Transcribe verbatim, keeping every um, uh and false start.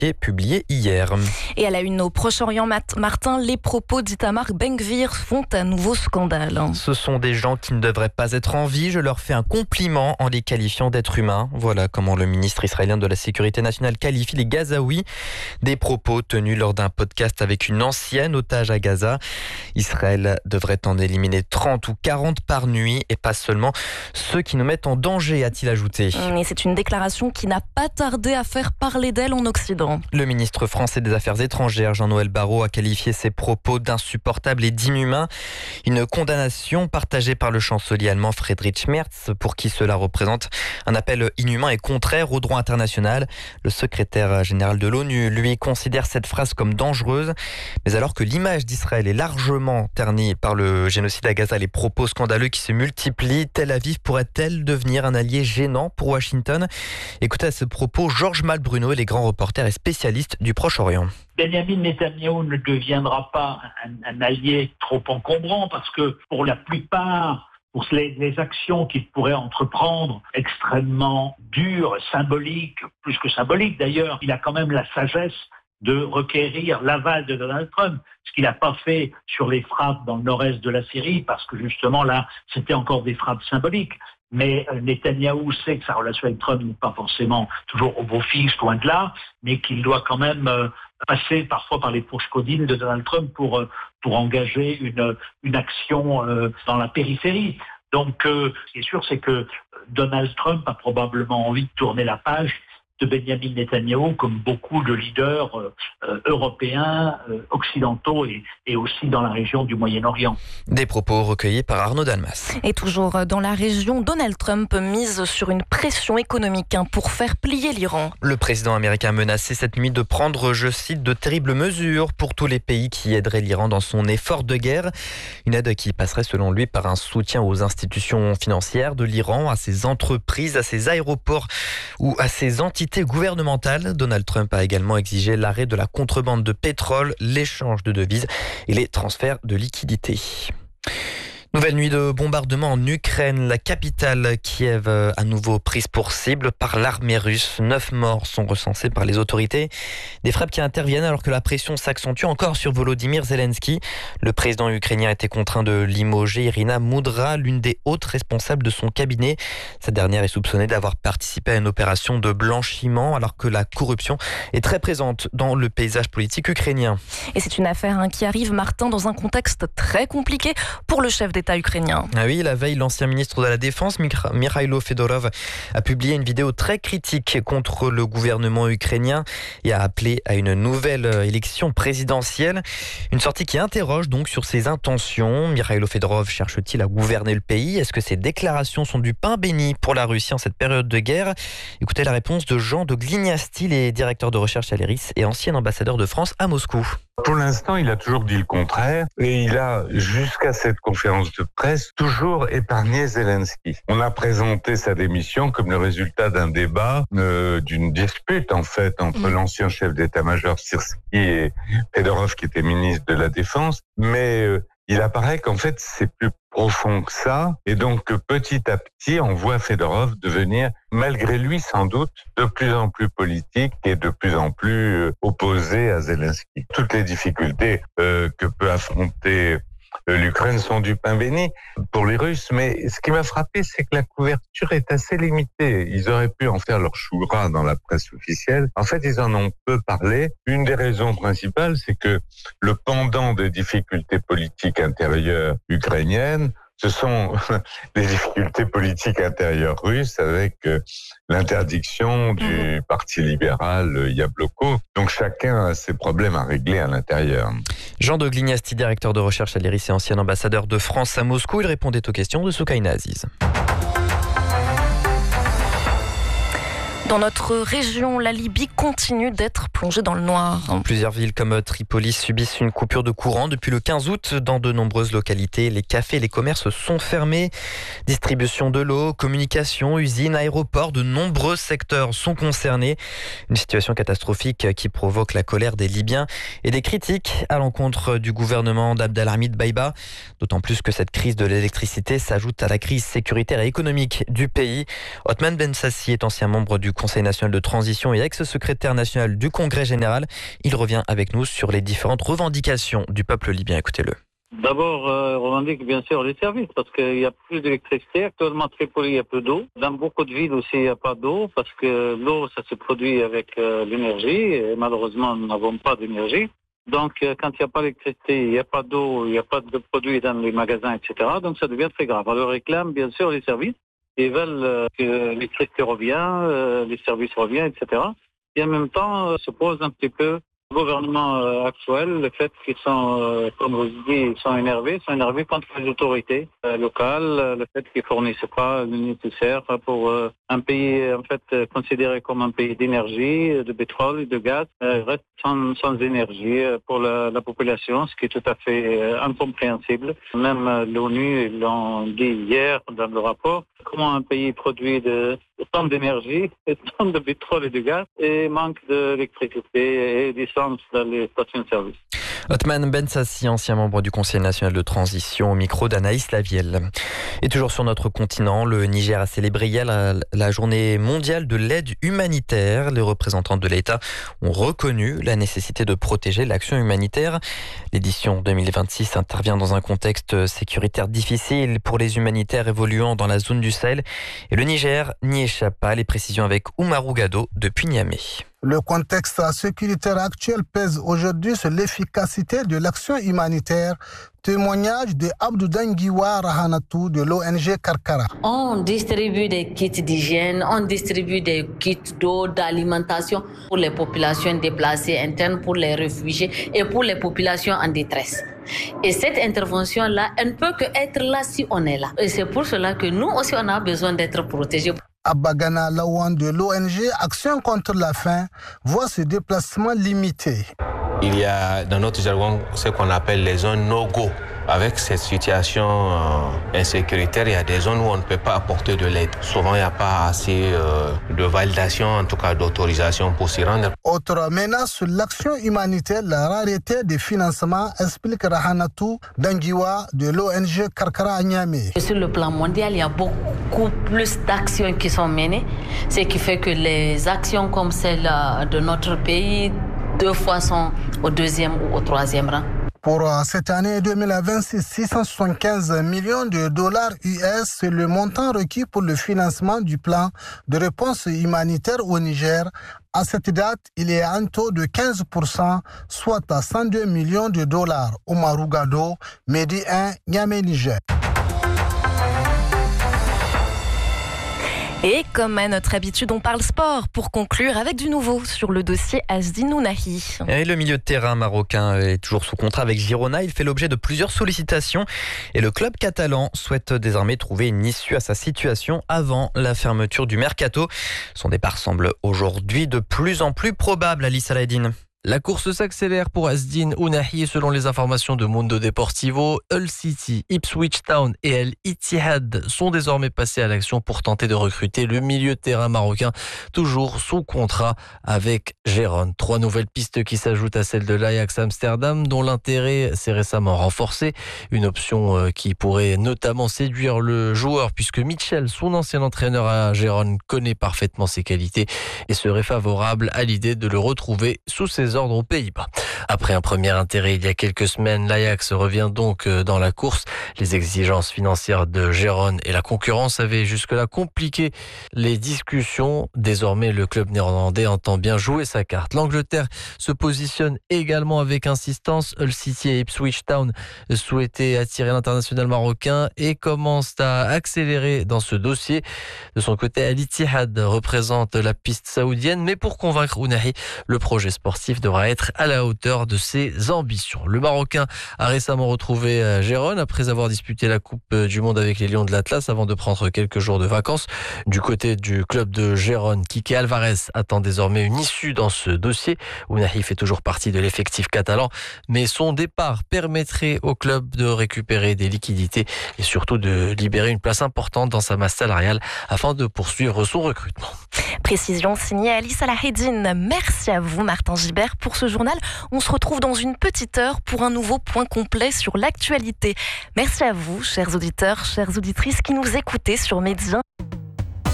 publié hier. Et à la une au Proche-Orient, Martin, les propos d'Itamar Ben-Gvir font un nouveau scandale. Ce sont des gens qui ne devraient pas être en vie. Je leur fais un compliment en les qualifiant d'êtres humains. Voilà comment le ministre israélien de la Sécurité nationale qualifie les Gazaouis. Des propos tenus lors d'un podcast avec une ancienne otage à Gaza. Israël devrait en éliminer trente ou quarante par nuit et pas seulement ceux qui nous mettent en danger, a-t-il ajouté. Et c'est une déclaration qui n'a pas tardé à faire parler d'elle en Occident. Le ministre français des Affaires étrangères, Jean-Noël Barrot, a qualifié ces propos d'insupportables et d'inhumains. Une condamnation partagée par le chancelier allemand Friedrich Merz, pour qui cela représente un appel inhumain et contraire au droit international. Le secrétaire général de l'ONU, lui, considère cette phrase comme dangereuse. Mais alors que l'image d'Israël est largement ternie par le génocide à Gaza, les propos scandaleux qui se multiplient, Tel Aviv pourrait-elle devenir un allié gênant pour Washington? Écoutez à ce propos Georges Malbruno et les grands reporters et spécialistes du Proche-Orient. Benjamin Netanyahou ne deviendra pas un, un allié trop encombrant parce que pour la plupart, pour les, les actions qu'il pourrait entreprendre extrêmement dures, symboliques, plus que symboliques d'ailleurs, il a quand même la sagesse de requérir l'aval de Donald Trump, ce qu'il n'a pas fait sur les frappes dans le nord-est de la Syrie, parce que justement là, c'était encore des frappes symboliques. Mais Netanyahou sait que sa relation avec Trump n'est pas forcément toujours au beau fixe, loin de là, mais qu'il doit quand même euh, passer parfois par les fourches codines de Donald Trump pour, euh, pour engager une, une action euh, dans la périphérie. Donc, euh, ce qui est sûr, c'est que Donald Trump a probablement envie de tourner la page de Benjamin Netanyahou, comme beaucoup de leaders euh, euh, européens, euh, occidentaux et, et aussi dans la région du Moyen-Orient. Des propos recueillis par Arnaud Dalmas. Et toujours dans la région, Donald Trump mise sur une pression économique hein, pour faire plier l'Iran. Le président américain a menacé cette nuit de prendre, je cite, de terribles mesures pour tous les pays qui aideraient l'Iran dans son effort de guerre. Une aide qui passerait selon lui par un soutien aux institutions financières de l'Iran, à ses entreprises, à ses aéroports ou à ses entités gouvernementale. Donald Trump a également exigé l'arrêt de la contrebande de pétrole, l'échange de devises et les transferts de liquidités. Nouvelle nuit de bombardement en Ukraine. La capitale, Kiev, à nouveau prise pour cible par l'armée russe. Neuf morts sont recensés par les autorités. Des frappes qui interviennent alors que la pression s'accentue encore sur Volodymyr Zelensky. Le président ukrainien a été contraint de limoger Irina Moudra, l'une des hautes responsables de son cabinet. Cette dernière est soupçonnée d'avoir participé à une opération de blanchiment alors que la corruption est très présente dans le paysage politique ukrainien. Et c'est une affaire hein, qui arrive, Martin, dans un contexte très compliqué pour le chef d'État ukrainien. Ah oui, la veille, l'ancien ministre de la Défense, Mikhailo Fedorov, a publié une vidéo très critique contre le gouvernement ukrainien et a appelé à une nouvelle élection présidentielle. Une sortie qui interroge donc sur ses intentions. Mikhailo Fedorov cherche-t-il à gouverner le pays? Est-ce que ses déclarations sont du pain béni pour la Russie en cette période de guerre? Écoutez la réponse de Jean de Glignasti, il est directeur de recherche à l'I R I S et ancien ambassadeur de France à Moscou. Pour l'instant, il a toujours dit le contraire et il a, jusqu'à cette conférence de presse, toujours épargné Zelensky. On a présenté sa démission comme le résultat d'un débat, euh, d'une dispute en fait entre mmh. l'ancien chef d'état-major Syrski et Fedorov qui était ministre de la Défense, mais euh, il apparaît qu'en fait c'est plus profond que ça, et donc que petit à petit on voit Fedorov devenir, malgré lui sans doute, de plus en plus politique et de plus en plus euh, opposé à Zelensky. Toutes les difficultés euh, que peut affronter euh, l'Ukraine sont du pain béni pour les Russes, mais ce qui m'a frappé, c'est que la couverture est assez limitée. Ils auraient pu en faire leur choura dans la presse officielle. En fait, ils en ont peu parlé. Une des raisons principales, c'est que le pendant des difficultés politiques intérieures ukrainiennes, ce sont les difficultés politiques intérieures russes avec euh, l'interdiction du mmh. parti libéral euh, Yabloko. Donc chacun a ses problèmes à régler à l'intérieur. Jean de Glignasti, directeur de recherche à l'I R I S et ancien ambassadeur de France à Moscou, il répondait aux questions de Soukaina Aziz. Dans notre région, la Libye continue d'être plongée dans le noir. Plusieurs villes comme Tripoli subissent une coupure de courant depuis le quinze août. Dans de nombreuses localités, les cafés et les commerces sont fermés. Distribution de l'eau, communication, usines, aéroports, de nombreux secteurs sont concernés. Une situation catastrophique qui provoque la colère des Libyens et des critiques à l'encontre du gouvernement d'Abdelhamid Dbeibah. D'autant plus que cette crise de l'électricité s'ajoute à la crise sécuritaire et économique du pays. Othman Ben Sassi est ancien membre du Conseil national de transition et ex-secrétaire national du Congrès général. Il revient avec nous sur les différentes revendications du peuple libyen. Écoutez-le. D'abord, euh, on revendique bien sûr les services parce qu'il y a plus d'électricité. Actuellement, à Tripoli, il y a peu d'eau. Dans beaucoup de villes aussi, il n'y a pas d'eau parce que l'eau, ça se produit avec euh, l'énergie et malheureusement, nous n'avons pas d'énergie. Donc, euh, quand il n'y a pas d'électricité, il n'y a pas d'eau, il n'y a pas de produits dans les magasins, et cetera. Donc, ça devient très grave. Alors, ils réclament bien sûr les services. Ils veulent euh, que l'électricité revienne, euh, les services reviennent, et cetera. Et en même temps, euh, se pose un petit peu le gouvernement euh, actuel, le fait qu'ils sont, euh, comme vous dites, ils sont énervés, ils sont énervés contre les autorités euh, locales, euh, le fait qu'ils fournissent pas le nécessaire pour euh, un pays en fait euh, considéré comme un pays d'énergie, de pétrole et de gaz, euh, reste sans, sans énergie euh, pour la, la population, ce qui est tout à fait euh, incompréhensible. Même euh, l'ONU l'ont dit hier dans le rapport. Comment un pays produit de, tant d'énergie, tant de pétrole et de gaz et manque d'électricité et d'essence dans les stations-service. Othman Ben Sassi, ancien membre du Conseil national de transition, au micro d'Anaïs Lavielle. Et toujours sur notre continent, le Niger a célébré hier la, la journée mondiale de l'aide humanitaire. Les représentants de l'État ont reconnu la nécessité de protéger l'action humanitaire. L'édition deux mille vingt-six intervient dans un contexte sécuritaire difficile pour les humanitaires évoluant dans la zone du Sahel. Et le Niger n'y échappe pas. Les précisions avec Oumarou Gado depuis Niamey. Le contexte sécuritaire actuel pèse aujourd'hui sur l'efficacité de l'action humanitaire. Témoignage de Abdou Dangiwa Rahanatou de l'O N G Karkara. On distribue des kits d'hygiène, on distribue des kits d'eau, d'alimentation pour les populations déplacées internes, pour les réfugiés et pour les populations en détresse. Et cette intervention-là, elle ne peut qu'être là si on est là. Et c'est pour cela que nous aussi, on a besoin d'être protégés. Abagana Lawan de l'O N G Action contre la faim voit ce déplacement limité. Il y a dans notre jargon ce qu'on appelle les zones no-go. Avec cette situation euh, insécuritaire, il y a des zones où on ne peut pas apporter de l'aide. Souvent, il n'y a pas assez euh, de validation, en tout cas d'autorisation pour s'y rendre. Autre menace sur l'action humanitaire, la rareté des financements, explique Rahanatou Dangiwa de l'O N G Karkara à Niamey. Sur le plan mondial, il y a beaucoup plus d'actions qui sont menées, ce qui fait que les actions comme celle de notre pays, deux fois sont au deuxième ou au troisième rang. Pour cette année deux mille vingt-six, six cent soixante-quinze millions de dollars U S, c'est le montant requis pour le financement du plan de réponse humanitaire au Niger. À cette date, il est à un taux de quinze pour cent, soit à cent deux millions de dollars. Oumarou Gado, Medi un, Niamey, Niger. Et comme à notre habitude, on parle sport pour conclure avec du nouveau sur le dossier Azdin Ounahi. Et le milieu de terrain marocain est toujours sous contrat avec Girona. Il fait l'objet de plusieurs sollicitations et le club catalan souhaite désormais trouver une issue à sa situation avant la fermeture du mercato. Son départ semble aujourd'hui de plus en plus probable, Ali Saladin. La course s'accélère pour Azdin Ounahi. Selon les informations de Mundo Deportivo, Hull City, Ipswich Town et El Ittihad sont désormais passés à l'action pour tenter de recruter le milieu de terrain marocain, toujours sous contrat avec Gérone. Trois nouvelles pistes qui s'ajoutent à celle de l'Ajax Amsterdam, dont l'intérêt s'est récemment renforcé. Une option qui pourrait notamment séduire le joueur, puisque Mitchell, son ancien entraîneur à Gérone, connaît parfaitement ses qualités et serait favorable à l'idée de le retrouver sous ses ordres aux Pays-Bas. Après un premier intérêt il y a quelques semaines, l'Ajax revient donc dans la course. Les exigences financières de Gérone et la concurrence avaient jusque-là compliqué les discussions. Désormais, le club néerlandais entend bien jouer sa carte. L'Angleterre se positionne également avec insistance. Hull City et Ipswich Town souhaitaient attirer l'international marocain et commencent à accélérer dans ce dossier. De son côté, Al Ittihad représente la piste saoudienne, mais pour convaincre Ounahi, le projet sportif devra être à la hauteur de ses ambitions. Le Marocain a récemment retrouvé Gérone après avoir disputé la Coupe du Monde avec les Lions de l'Atlas avant de prendre quelques jours de vacances. Du côté du club de Gérone, Kike Alvarez attend désormais une issue dans ce dossier. Ounahi fait toujours partie de l'effectif catalan, mais son départ permettrait au club de récupérer des liquidités et surtout de libérer une place importante dans sa masse salariale afin de poursuivre son recrutement. Précision signée Ali Salahedine. Merci à vous Martin Gibert pour ce journal. On se retrouve dans une petite heure pour un nouveau point complet sur l'actualité. Merci à vous, chers auditeurs, chères auditrices qui nous écoutez sur Média.